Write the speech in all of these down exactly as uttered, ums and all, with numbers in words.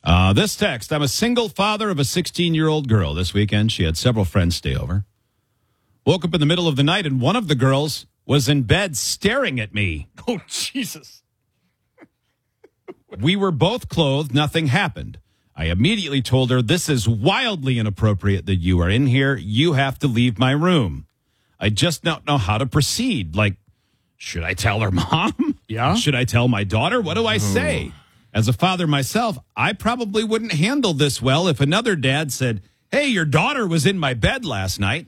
Uh, this text, I'm a single father of a sixteen-year-old girl. This weekend, she had several friends stay over. Woke up in the middle of the night, and one of the girls was in bed staring at me. Oh, Jesus. We were both clothed. Nothing happened. I immediately told her, this is wildly inappropriate that you are in here. You have to leave my room. I just don't know how to proceed. Like, should I tell her mom? Yeah. Should I tell my daughter? What do I say? As a father myself, I probably wouldn't handle this well if another dad said, hey, your daughter was in my bed last night.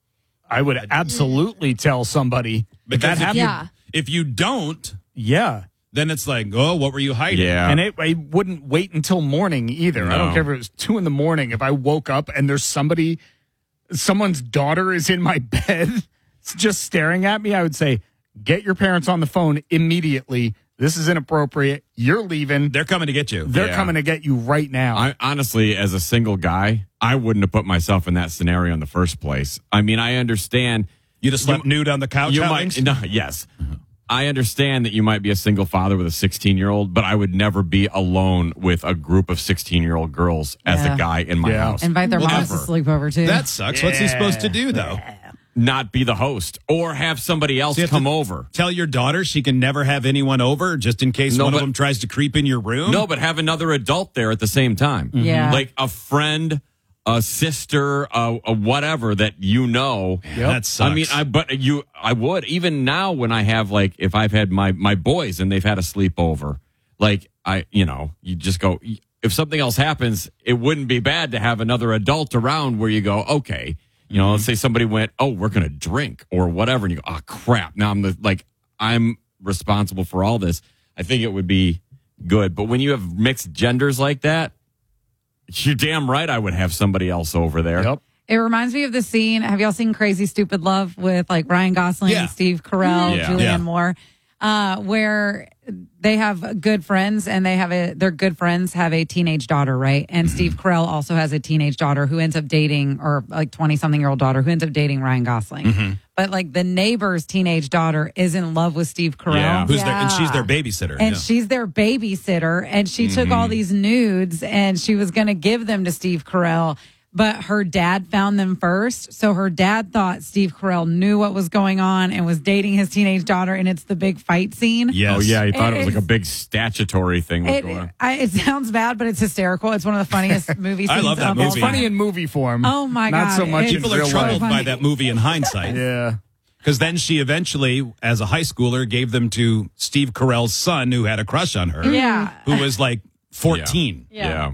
I would absolutely tell somebody. Because that if, happened. you, Yeah. if you don't, Yeah. then it's like, oh, what were you hiding? Yeah. And it, it wouldn't wait until morning either. I don't No. care if it was two in the morning. If I woke up and there's somebody, someone's daughter is in my bed just staring at me, I would say, get your parents on the phone immediately. This is inappropriate. You're leaving. They're coming to get you. They're Yeah. coming to get you right now. I honestly, as a single guy, I wouldn't have put myself in that scenario in the first place. I mean, I understand. You just slept nude on the couch? You Alex? might, no, yes. I understand that you might be a single father with a sixteen-year-old, but I would never be alone with a group of sixteen-year-old girls as Yeah. a guy in my Yeah. house. Invite their Well, moms to ever. sleep over, too. That sucks. What's he supposed to do, though? Not be the host or have somebody else So you have come to over. Tell your daughter she can never have anyone over just in case No, one of but- them tries to creep in your room? No, but have another adult there at the same time. Yeah. Like a friend, a sister, a, a whatever that you know. That sucks. I mean, I but you, I would even now when I have like if I've had my my boys and they've had a sleepover, like I, you know, you just go. If something else happens, it wouldn't be bad to have another adult around where you go, okay, you know, let's say somebody went, oh, we're gonna drink or whatever, and you go, oh crap, now I'm the like I'm responsible for all this. I think it would be good, but when you have mixed genders like that, you're damn right I would have somebody else over there. Yep. It reminds me of the scene. Have y'all seen Crazy Stupid Love with like Ryan Gosling, Yeah. and Steve Carell, Yeah. Julianne Yeah. Moore, uh, where they have good friends and they have a, their good friends have a teenage daughter, right? And Steve Carell also has a teenage daughter who ends up dating, or like twenty something year old daughter who ends up dating Ryan Gosling. But like the neighbor's teenage daughter is in love with Steve Carell. Yeah. Who's their, and Yeah. she's their babysitter. And yeah. she's their babysitter, and she took all these nudes and she was going to give them to Steve Carell, but her dad found them first. So her dad thought Steve Carell knew what was going on and was dating his teenage daughter, and it's the big fight scene. Yes. Oh yeah, he thought it, was like a It's- big statutory thing was It, going on. I, it sounds bad, but it's hysterical. It's one of the funniest movie I scenes love that of all movie. It's funny time. in movie form. Oh, my Not God. so much It's- in People are real troubled life. by that movie in hindsight. Yeah. Because then she eventually, as a high schooler, gave them to Steve Carell's son, who had a crush on her, Yeah. who was like fourteen. Yeah. Yeah.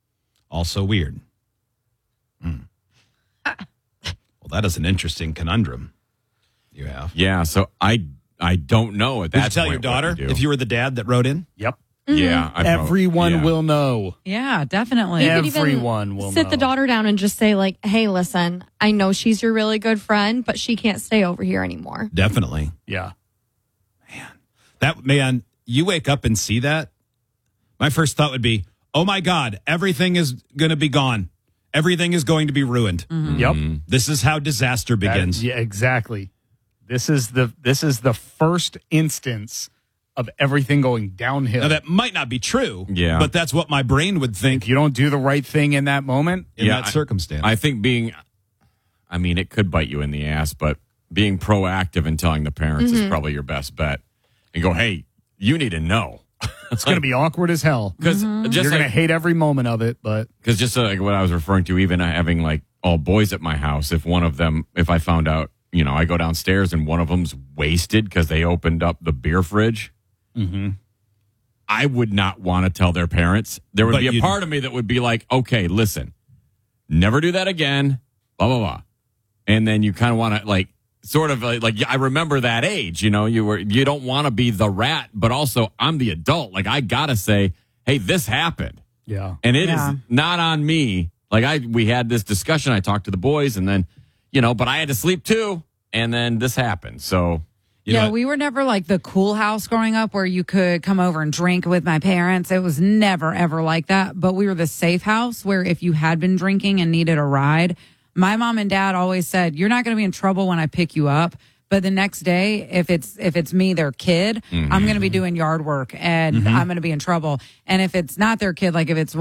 Also weird. Hmm. Well, that is an interesting conundrum you have. Yeah, so I I don't know at Would that you tell point your daughter what to do. if you were the dad that wrote in? Yep. Yeah, I prob- Everyone yeah. will know. Yeah, definitely. Yeah. You could even Everyone will sit the know. daughter down and just say, like, hey, listen, I know she's your really good friend, but she can't stay over here anymore. Definitely. Yeah. That man, you wake up and see that. My first thought would be, oh my God, everything is going to be gone. Everything is going to be ruined. Yep. This is how disaster begins. That- yeah, exactly. This is the this is the first instance of everything going downhill. Now, that might not be true, Yeah. but that's what my brain would think if you don't do the right thing in that moment, in Yeah, that I- circumstance. I think being, I mean, it could bite you in the ass, but being proactive and telling the parents is probably your best bet. And go, hey, you need to know. it's going to be awkward as hell. Because You're just going to like, hate every moment of it, but because just like what I was referring to, even having like all boys at my house, if one of them, if I found out, you know, I go downstairs and one of them's wasted because they opened up the beer fridge, I would not want to tell their parents. There would But be a you'd- part of me that would be like, okay, listen, never do that again, blah, blah, blah. And then you kind of want to like, sort of like, like, I remember that age, you know, you were, you don't want to be the rat, but also I'm the adult. Like, I got to say, hey, this happened. yeah. And it is Yeah. not on me. Like I, we had this discussion. I talked to the boys, and then, you know, but I had to sleep too, and then this happened. So, You yeah, know, we were never like the cool house growing up where you could come over and drink with my parents. It was never, ever like that. But we were the safe house where if you had been drinking and needed a ride, my mom and dad always said, you're not going to be in trouble when I pick you up. But the next day, if it's if it's me, their kid, I'm going to be doing yard work and I'm going to be in trouble. And if it's not their kid, like if it's